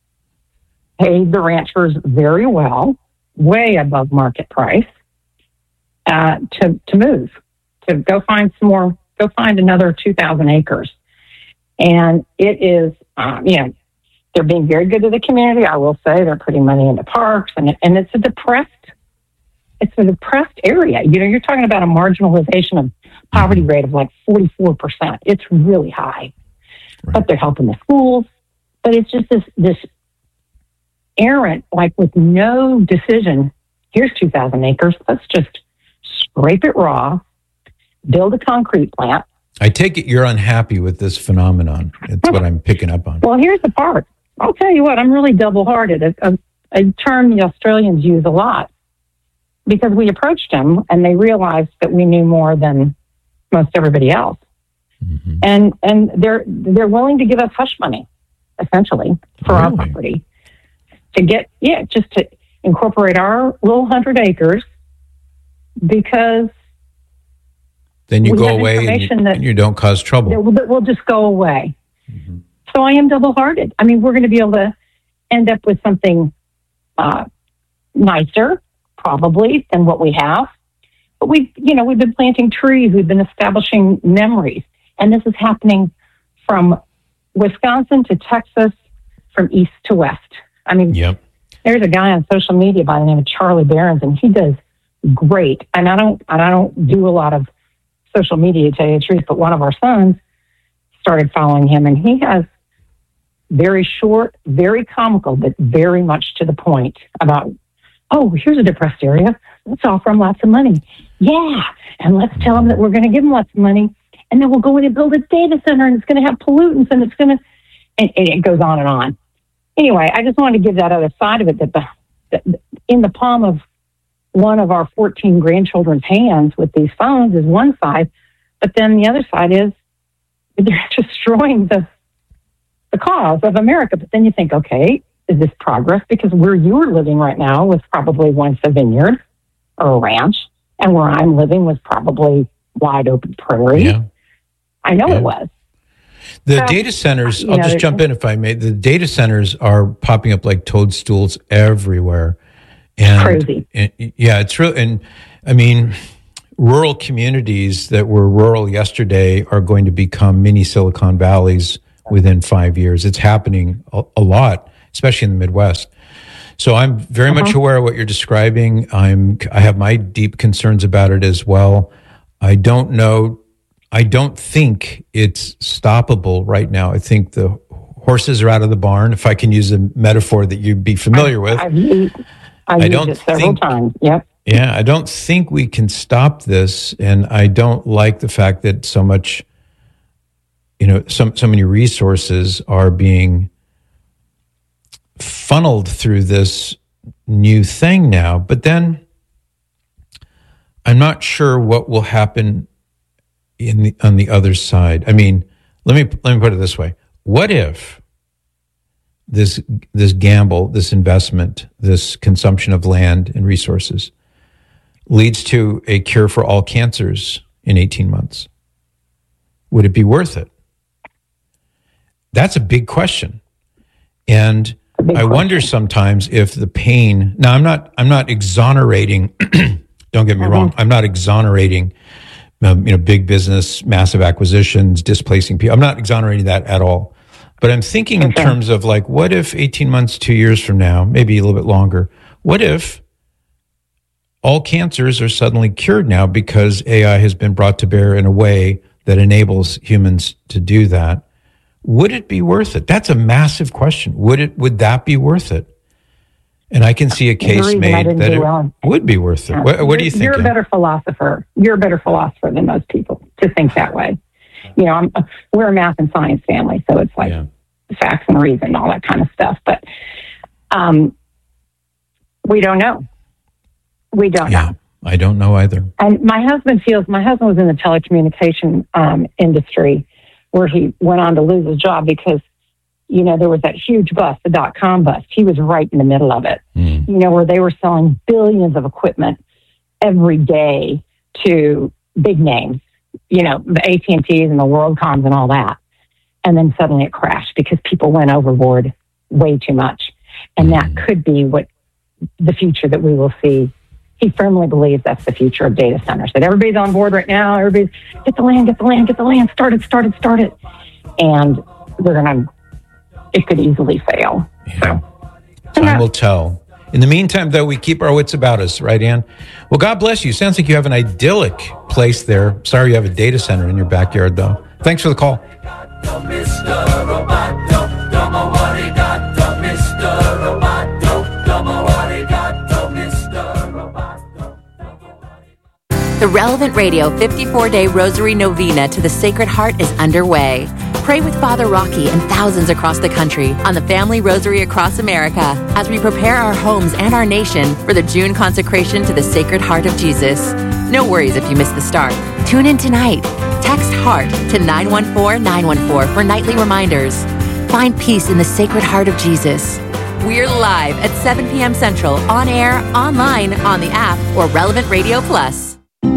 paid the ranchers very well, way above market price, uh, to to move, to go find some more, go find another two thousand acres. And it is, um, you know, they're being very good to the community. I will say they're putting money into parks, and and it's a depressed, it's a depressed area. You know, you're talking about a marginalization of poverty rate of like forty-four percent. It's really high. Right. But they're helping the schools. But it's just this this errant, like with no decision. Here's two thousand acres. Let's just scrape it raw, build a concrete plant. I take it you're unhappy with this phenomenon. It's what I'm picking up on. Well, here's the part. I'll tell you what, I'm really double-hearted. A, a, a term the Australians use a lot, because we approached them and they realized that we knew more than most everybody else. Mm-hmm. And and they're they're willing to give us hush money, essentially, for really? our property. To get, yeah, just to incorporate our little hundred acres, because then you go away and you, that, and you don't cause trouble. That will, that will just go away. Mm-hmm. So I am double-hearted. I mean, we're going to be able to end up with something uh, nicer, probably, than what we have. But we, you know, we've been planting trees. We've been establishing memories. And this is happening from Wisconsin to Texas, from east to west. I mean, yep. There's a guy on social media by the name of Charlie Behrens, and he does great. And I don't, and I don't do a lot of social media, to tell you the truth, but one of our sons started following him, and he has very short, very comical, but very much to the point about, oh, here's a depressed area. Let's offer them lots of money. Yeah. And let's tell them that we're going to give them lots of money. And then we'll go in and build a data center, and it's going to have pollutants, and it's going to, and, and it goes on and on. Anyway, I just wanted to give that other side of it, that the, the in the palm of one of our fourteen grandchildren's hands with these phones is one side, but then the other side is they're destroying the the cause of America. But then you think, okay, is this progress? Because where you're living right now was probably once a vineyard or a ranch, and where I'm living was probably wide open prairie. Yeah. I know yeah. it was. The so, data centers, I'll know, just jump in if I may. The data centers are popping up like toadstools everywhere. And, crazy. And, yeah, it's real. And I mean, rural communities that were rural yesterday are going to become mini Silicon Valleys within five years. It's happening a, a lot, especially in the Midwest. So I'm very uh-huh. much aware of what you're describing. I'm, I have my deep concerns about it as well. I don't know. I don't think it's stoppable right now. I think the horses are out of the barn, if I can use a metaphor that you'd be familiar with. I've used, I've I used don't it several think, times. Yep. Yeah, I don't think we can stop this, and I don't like the fact that so much, you know, so, so many resources are being funneled through this new thing now. But then I'm not sure what will happen in the, on the other side. I mean, let me let me put it this way. What if this this gamble, this investment, this consumption of land and resources leads to a cure for all cancers in eighteen months? Would it be worth it? That's a big question. And I question. wonder sometimes if the pain, now I'm not I'm not exonerating, don't get me uh-huh. wrong, I'm not exonerating Um, you know, big business, massive acquisitions, displacing people. I'm not exonerating that at all. But I'm thinking okay. in terms of like, what if eighteen months, two years from now, maybe a little bit longer, what if all cancers are suddenly cured now because A I has been brought to bear in a way that enables humans to do that? Would it be worth it? That's a massive question. Would it? Would that be worth it? And I can see a case made that it well. would be worth it. Yeah. What, what do you think? You're a better philosopher. You're a better philosopher than most people to think that way. You know, I'm, we're a math and science family, so it's like yeah. facts and reason and all that kind of stuff. But um, we don't know. We don't yeah, know. I don't know either. And my husband feels, my husband was in the telecommunication um, industry where he went on to lose his job because you know, there was that huge bust, the dot-com bust. He was right in the middle of it, mm. you know, where they were selling billions of equipment every day to big names, you know, the A T and T's and the WorldComs and all that. And then suddenly it crashed because people went overboard way too much. And mm. that could be what the future that we will see. He firmly believes that's the future of data centers, that everybody's on board right now. Everybody's, get the land, get the land, get the land, start it, start it, start it. And we're going to, it could easily fail. Yeah. Time yeah. will tell. In the meantime, though, we keep our wits about us, right, Ann? Well, God bless you. Sounds like you have an idyllic place there. Sorry you have a data center in your backyard, though. Thanks for the call. The Relevant Radio fifty-four day Rosary Novena to the Sacred Heart is underway. Pray with Father Rocky and thousands across the country on the Family Rosary across America as we prepare our homes and our nation for the June consecration to the Sacred Heart of Jesus. No worries if you miss the start. Tune in tonight. Text HEART to nine one four nine one four for nightly reminders. Find peace in the Sacred Heart of Jesus. We're live at seven p.m. Central, on air, online, on the app, or Relevant Radio Plus.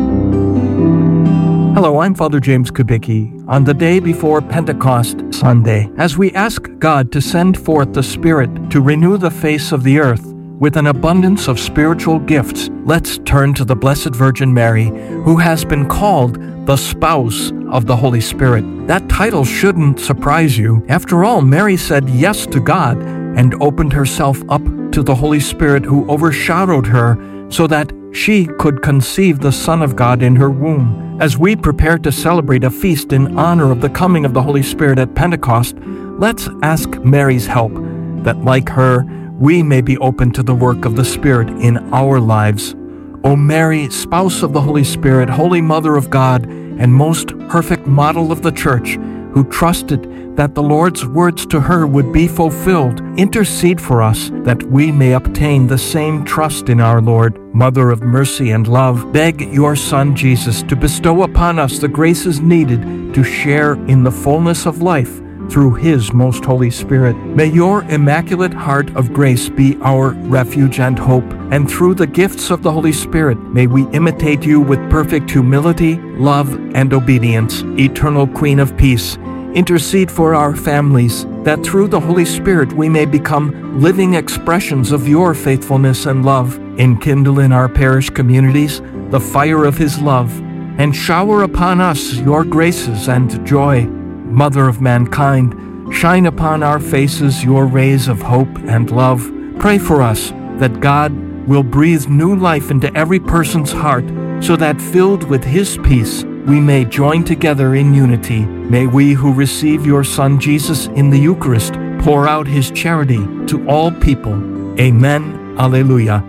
Hello, I'm Father James Kubicki. On the day before Pentecost Sunday, as we ask God to send forth the Spirit to renew the face of the earth with an abundance of spiritual gifts, let's turn to the Blessed Virgin Mary, who has been called the spouse of the Holy Spirit. That title shouldn't surprise you. After all, Mary said yes to God and opened herself up to the Holy Spirit, who overshadowed her so that she could conceive the Son of God in her womb. As we prepare to celebrate a feast in honor of the coming of the Holy Spirit at Pentecost, let's ask Mary's help, that like her, we may be open to the work of the Spirit in our lives. O Mary, spouse of the Holy Spirit, Holy Mother of God, and most perfect model of the Church, who trusted that the Lord's words to her would be fulfilled, intercede for us that we may obtain the same trust in our Lord. Mother of mercy and love, beg your Son Jesus to bestow upon us the graces needed to share in the fullness of life through His most Holy Spirit. May your Immaculate Heart of Grace be our refuge and hope, and through the gifts of the Holy Spirit, may we imitate you with perfect humility, love, and obedience. Eternal Queen of Peace, intercede for our families, that through the Holy Spirit we may become living expressions of your faithfulness and love. Enkindle in our parish communities the fire of His love, and shower upon us your graces and joy. Mother of mankind, shine upon our faces your rays of hope and love. Pray for us that God will breathe new life into every person's heart, so that filled with His peace, we may join together in unity. May we who receive your Son Jesus in the Eucharist pour out His charity to all people. Amen. Alleluia.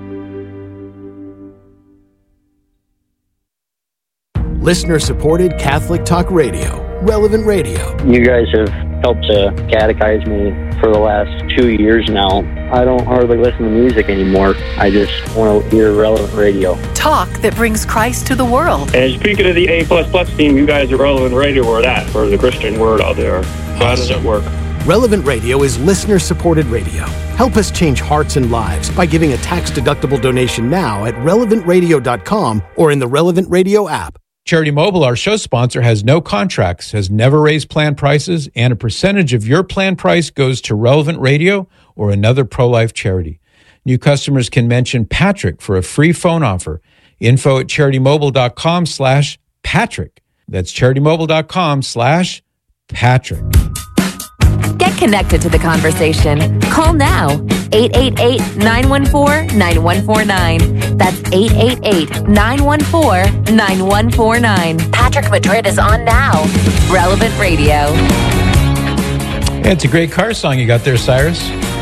Listener-supported Catholic Talk Radio, Relevant Radio. You guys have helped to catechize me for the last two years now. I don't hardly listen to music anymore. I just want to hear Relevant Radio. Talk that brings Christ to the world. And speaking of the A plus plus team, you guys are Relevant Radio or that for the Christian word out there. So how does it work? Relevant Radio is listener-supported radio. Help us change hearts and lives by giving a tax-deductible donation now at relevant radio dot com or in the Relevant Radio app. Charity Mobile, our show sponsor, has no contracts, has never raised plan prices, and a percentage of your plan price goes to Relevant Radio or another pro-life charity. New customers can mention Patrick for a free phone offer. Info at charitymobile.com slash Patrick. That's charitymobile.com slash Patrick. Get connected to the conversation. Call now, eight eight eight, nine one four, nine one four nine. That's eight eight eight, nine one four, nine one four nine. Patrick Madrid is on now. Relevant Radio. Yeah, it's a great car song you got there, Cyrus.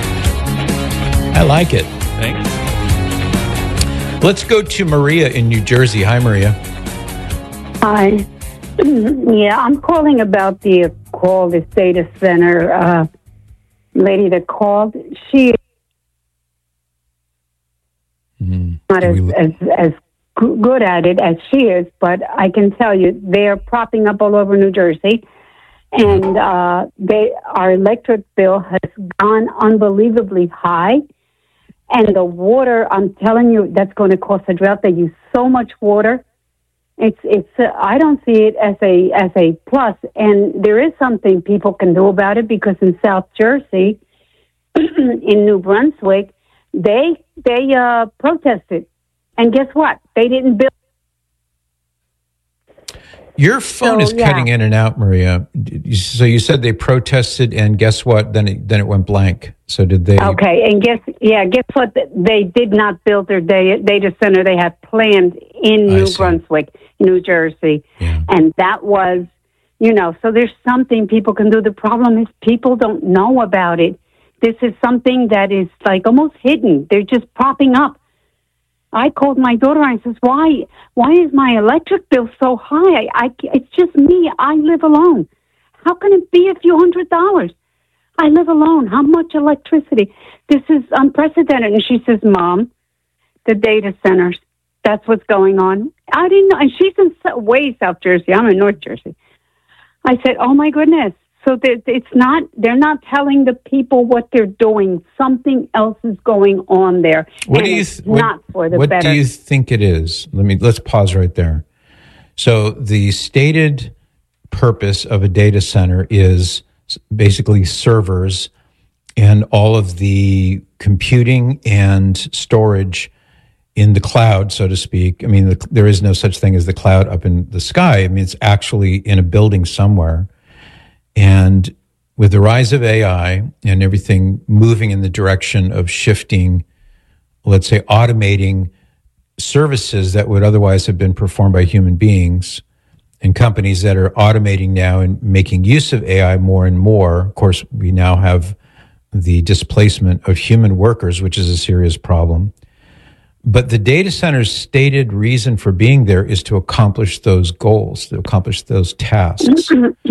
I like it. Thanks. Let's go to Maria in New Jersey. Hi, Maria. Hi. Yeah, I'm calling about the call, this data center uh, lady that called. She mm-hmm. not as, we... as as good at it as she is, but I can tell you they're propping up all over New Jersey, and uh, they our electric bill has gone unbelievably high, and the water. I'm telling you, that's going to cause a drought. They use so much water. It's it's. Uh, I don't see it as a as a plus, and there is something people can do about it because in South Jersey, in New Brunswick, they they uh, protested, and guess what? They didn't build. Your phone so, is yeah. cutting in and out, Maria. So you said they protested, and guess what? Then it then it went blank. So did they? Okay, and guess yeah, guess what? They did not build their data, data center they had planned in New Brunswick, New Jersey, yeah. and that was, you know. So there's something people can do. The problem is people don't know about it. This is something that is like almost hidden. They're just popping up. I called my daughter and I says, why, why is my electric bill so high? I, I, it's just me. I live alone. How can it be a few hundred dollars? I live alone. How much electricity? This is unprecedented. And she says, Mom, the data centers, that's what's going on. I didn't know. And she's in way South Jersey. I'm in North Jersey. I said, oh my goodness. So that it's not, they're not telling the people what they're doing. Something else is going on there. What do you th- what, not for the what better. do you think it is? Let me let's pause right there. So the stated purpose of a data center is basically servers and all of the computing and storage in the cloud, so to speak. I mean, the, there is no such thing as the cloud up in the sky. I mean, it's actually in a building somewhere. And with the rise of A I and everything moving in the direction of shifting, let's say automating services that would otherwise have been performed by human beings, and companies that are automating now and making use of A I more and more, of course, we now have the displacement of human workers, which is a serious problem. But the data center's stated reason for being there is to accomplish those goals, to accomplish those tasks.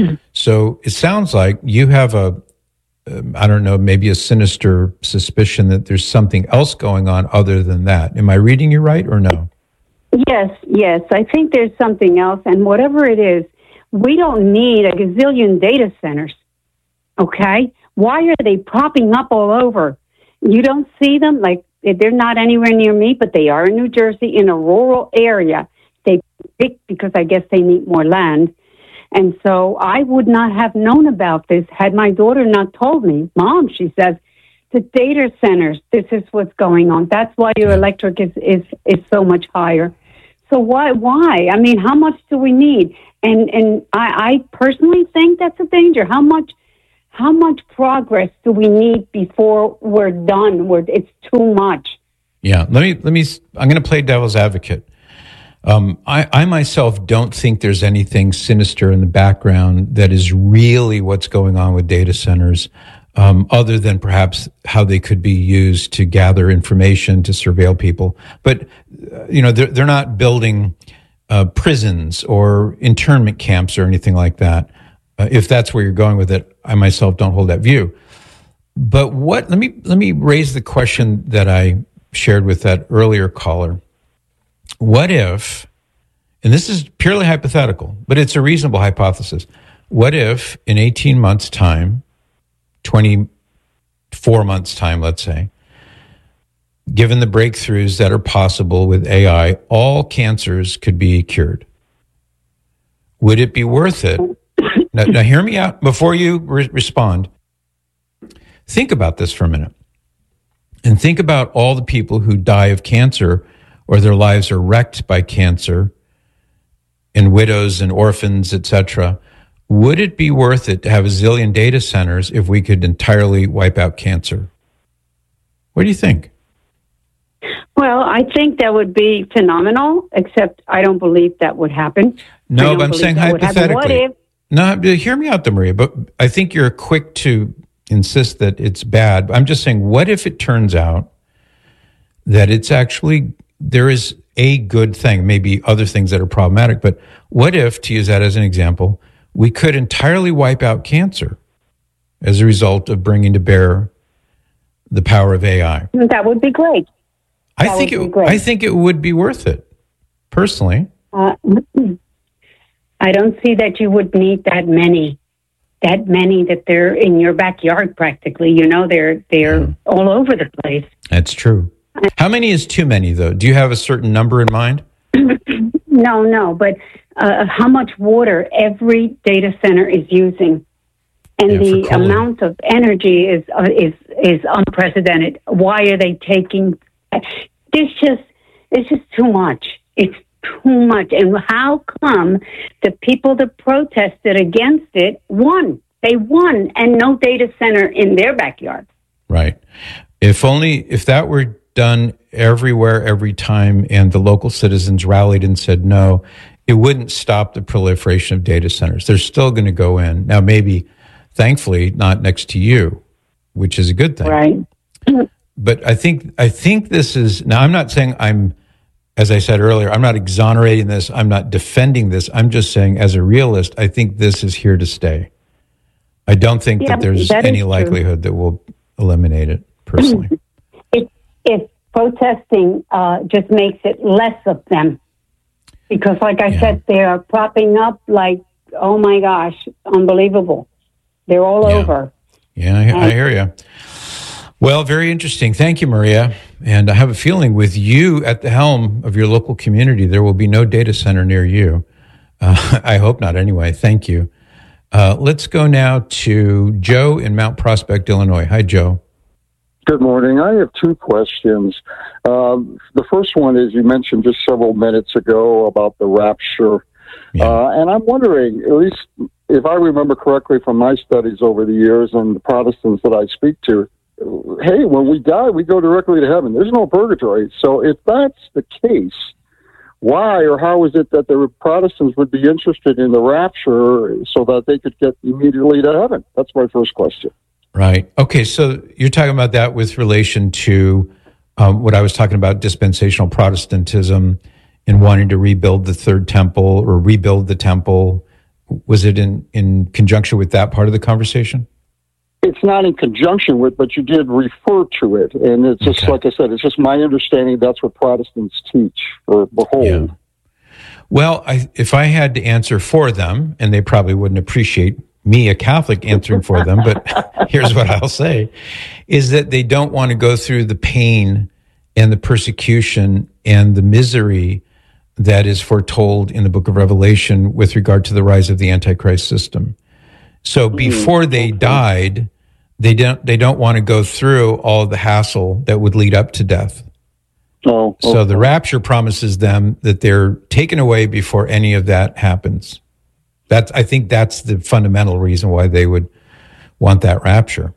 So it sounds like you have a, um, I don't know, maybe a sinister suspicion that there's something else going on other than that. Am I reading you right or no? Yes, yes. I think there's something else. And whatever it is, we don't need a gazillion data centers. Okay? Why are they popping up all over? You don't see them? Like, they're not anywhere near me, but they are in New Jersey in a rural area. They pick because I guess they need more land. And so I would not have known about this had my daughter not told me. Mom, she says, the data centers, this is what's going on. That's why your electric is, is, is so much higher. So why, why? I mean, how much do we need? And, and I, I personally think that's a danger. How much, how much progress do we need before we're done? Where it's too much. Yeah. Let me, let me, I'm going to play devil's advocate. Um, I, I myself don't think there's anything sinister in the background that is really what's going on with data centers, um, other than perhaps how they could be used to gather information, to surveil people. But, uh, you know, they're, they're not building uh, prisons or internment camps or anything like that. Uh, if that's where you're going with it, I myself don't hold that view. But what, let me, let me raise the question that I shared with that earlier caller. What if, and this is purely hypothetical, but it's a reasonable hypothesis. What if in eighteen months' time, twenty-four months' time, let's say, given the breakthroughs that are possible with A I, all cancers could be cured? Would it be worth it? Now, now hear me out before you re- respond. Think about this for a minute. And think about all the people who die of cancer or their lives are wrecked by cancer, and widows and orphans, et cetera. Would it be worth it to have a zillion data centers if we could entirely wipe out cancer? What do you think? Well, I think that would be phenomenal, except I don't believe that would happen. No, but I'm saying hypothetically. What if? No, hear me out, though, Maria, but I think you're quick to insist that it's bad. I'm just saying, what if it turns out that it's actually, there is a good thing, maybe other things that are problematic, but what if, to use that as an example, we could entirely wipe out cancer as a result of bringing to bear the power of A I? That would be great. I that think it. I think it would be worth it, personally. Uh, I don't see that you would need that many, that many that they're in your backyard practically. You know, they're they're mm. all over the place. That's true. How many is too many, though? Do you have a certain number in mind? No, no, but uh, how much water every data center is using, and yeah, the amount of energy is uh, is is unprecedented. Why are they taking? It's just it's just too much. It's too much. And how come the people that protested against it won? They won, and no data center in their backyard. Right. If only if that were done everywhere, every time, and the local citizens rallied and said no, it wouldn't stop the proliferation of data centers. They're still going to go in. Now, maybe, thankfully, not next to you, which is a good thing. Right. But I think I think this is, now I'm not saying I'm, as I said earlier, I'm not exonerating this, I'm not defending this, I'm just saying as a realist, I think this is here to stay. I don't think yeah, that there's that any likelihood that we'll eliminate it, personally. It, if protesting uh, just makes it less of them. Because like I yeah. said, they are propping up like, oh my gosh, unbelievable. They're all yeah. over. Yeah, I, I hear you. Well, very interesting. Thank you, Maria. And I have a feeling with you at the helm of your local community, there will be no data center near you. Uh, I hope not anyway. Thank you. Uh, let's go now to Joe in Mount Prospect, Illinois. Hi, Joe. Good morning. I have two questions. Um, the first one is you mentioned just several minutes ago about the rapture. Yeah. Uh, and I'm wondering, at least if I remember correctly from my studies over the years and the Protestants that I speak to, hey, when we die, we go directly to heaven. There's no purgatory. So if that's the case, why or how is it that the Protestants would be interested in the rapture so that they could get immediately to heaven? That's my first question. Right. Okay, so you're talking about that with relation to um, what I was talking about, dispensational Protestantism and wanting to rebuild the third temple or rebuild the temple. Was it in, in conjunction with that part of the conversation? It's not in conjunction with, but you did refer to it. And it's just, okay. like I said, it's just my understanding that's what Protestants teach or behold. Yeah. Well, I, if I had to answer for them, and they probably wouldn't appreciate me, a Catholic, answering for them, but here's what I'll say, is that they don't want to go through the pain and the persecution and the misery that is foretold in the book of Revelation with regard to the rise of the Antichrist system. So before they died, they don't they don't want to go through all of the hassle that would lead up to death. Oh, okay. So the rapture promises them that they're taken away before any of that happens. That's I think that's the fundamental reason why they would want that rapture.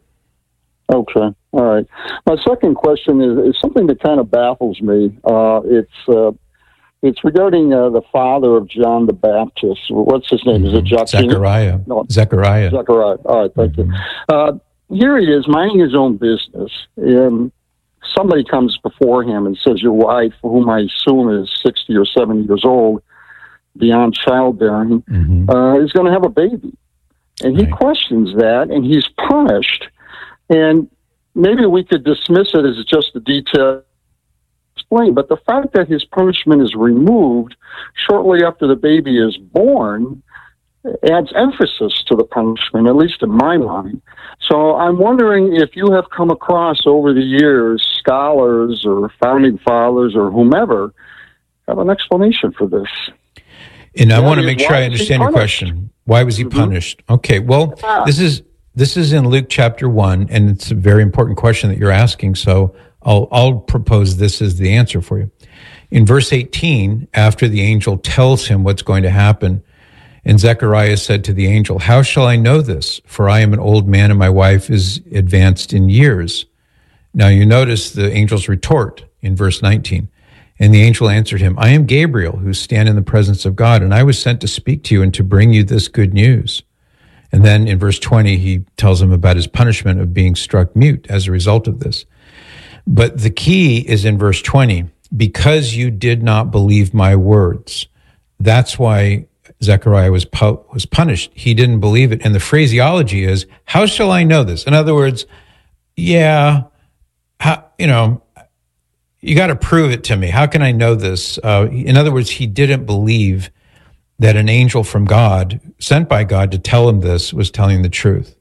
Okay, all right. My second question is, is something that kind of baffles me. Uh, it's uh, it's regarding uh, the father of John the Baptist. What's his name? Mm-hmm. Is it Joachim? Zechariah. No. Zechariah. Zechariah. All right, thank mm-hmm. you. Uh, here he is minding his own business, and somebody comes before him and says, your wife, whom I assume is sixty or seventy years old, beyond childbearing, mm-hmm. uh, is going to have a baby. And he right. questions that, and he's punished. And maybe we could dismiss it as just a detail explained, but the fact that his punishment is removed shortly after the baby is born adds emphasis to the punishment, at least in my mind. So I'm wondering if you have come across over the years scholars or founding fathers or whomever have an explanation for this. And I want to make sure I understand your question. Why was he mm-hmm. punished? Okay, well, uh, this is this is in Luke chapter one, and it's a very important question that you're asking, so I'll I'll propose this as the answer for you. In verse eighteen, after the angel tells him what's going to happen, and Zechariah said to the angel, how shall I know this? For I am an old man and my wife is advanced in years. Now you notice the angel's retort in verse nineteen. And the angel answered him, I am Gabriel, who stand in the presence of God, and I was sent to speak to you and to bring you this good news. And then in verse twenty, he tells him about his punishment of being struck mute as a result of this. But the key is in verse twenty, because you did not believe my words. That's why Zechariah was pu- was punished. He didn't believe it. And the phraseology is, how shall I know this? In other words, yeah, how, you know, you got to prove it to me. How can I know this? Uh, in other words, he didn't believe that an angel from God, sent by God to tell him this, was telling the truth.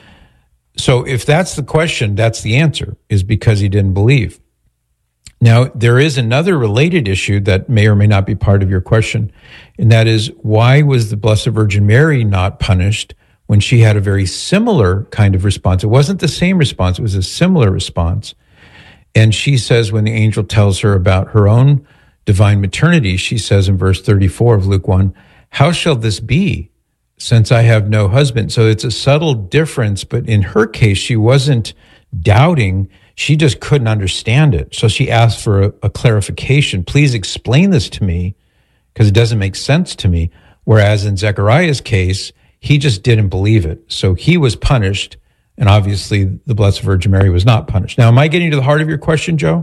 So if that's the question, that's the answer, is because he didn't believe. Now, there is another related issue that may or may not be part of your question, and that is, why was the Blessed Virgin Mary not punished when she had a very similar kind of response? It wasn't the same response, it was a similar response. And she says, when the angel tells her about her own divine maternity, she says in verse thirty-four of Luke one, how shall this be, since I have no husband? So it's a subtle difference, but in her case, she wasn't doubting. She just couldn't understand it. So she asked for a, a clarification. Please explain this to me, because it doesn't make sense to me. Whereas in Zechariah's case, he just didn't believe it. So he was punished. And obviously, the Blessed Virgin Mary was not punished. Now, am I getting to the heart of your question, Joe?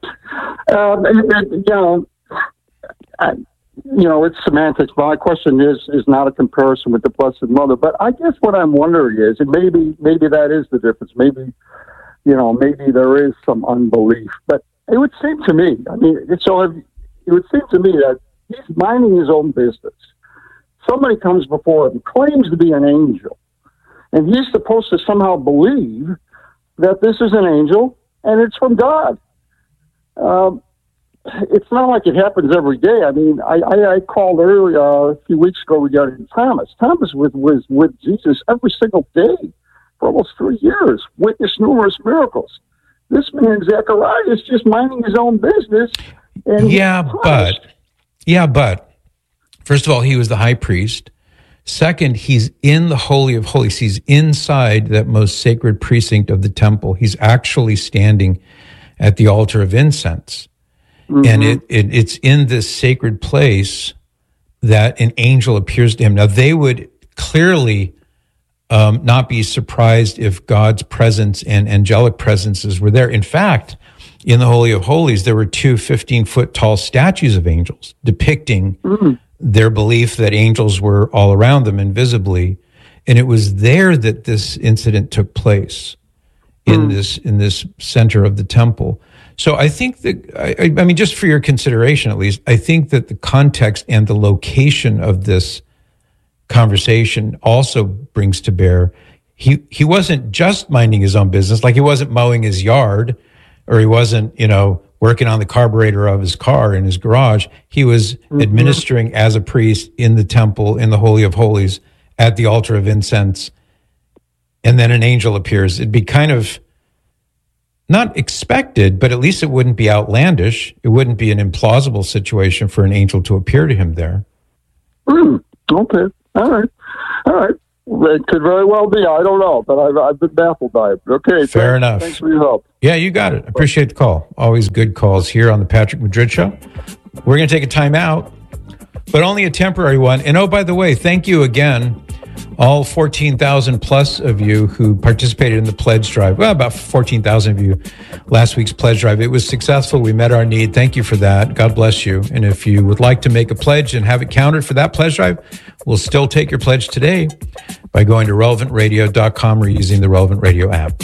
Um, you know, I, you know, it's semantics. My question is is not a comparison with the Blessed Mother. But I guess what I'm wondering is, and maybe maybe that is the difference. Maybe, you know, maybe there is some unbelief. But it would seem to me, I mean, so it would seem to me that he's minding his own business. Somebody comes before him, claims to be an angel. And he's supposed to somehow believe that this is an angel and it's from God. Um, it's not like it happens every day. I mean, I, I, I called earlier uh, a few weeks ago regarding Thomas. Thomas was, was with Jesus every single day for almost three years, witnessed numerous miracles. This man, Zechariah, is just minding his own business. And yeah, but, yeah, but, first of all, he was the high priest. Second, he's in the Holy of Holies. He's inside that most sacred precinct of the temple. He's actually standing at the altar of incense. Mm-hmm. And it, it it's in this sacred place that an angel appears to him. Now, they would clearly um, not be surprised if God's presence and angelic presences were there. In fact, in the Holy of Holies, there were two fifteen-foot tall statues of angels depicting mm-hmm. their belief that angels were all around them invisibly. And it was there that this incident took place, in mm. this in this center of the temple. So I think that, I, I mean, just for your consideration at least, I think that the context and the location of this conversation also brings to bear, he he wasn't just minding his own business, like he wasn't mowing his yard, or he wasn't, you know, working on the carburetor of his car in his garage. He was mm-hmm. administering as a priest in the temple, in the Holy of Holies, at the altar of incense. And then an angel appears. It'd be kind of not expected, but at least it wouldn't be outlandish. It wouldn't be an implausible situation for an angel to appear to him there. Mm, okay. All right. All right. It could very well be. I don't know, but I've, I've been baffled by it. Okay. Fair thanks, enough. Thanks for your help. Yeah, you got it. Appreciate the call. Always good calls here on the Patrick Madrid Show. We're going to take a time out, but only a temporary one. And oh, by the way, thank you again, all fourteen thousand plus of you who participated in the pledge drive. Well, about fourteen thousand of you last week's pledge drive. It was successful. We met our need. Thank you for that. God bless you. And if you would like to make a pledge and have it counted for that pledge drive, we'll still take your pledge today by going to relevant radio dot com or using the Relevant Radio app.